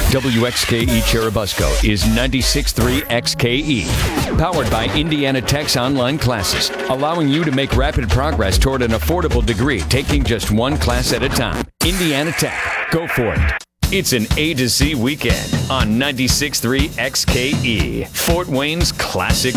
WXKE Cherubusco is 96.3 XKE. Powered by Indiana Tech's online classes, allowing you to make rapid progress toward an affordable degree, taking just one class at a time. Indiana Tech. Go for it. It's an A to Z weekend on 96.3 XKE, Fort Wayne's classic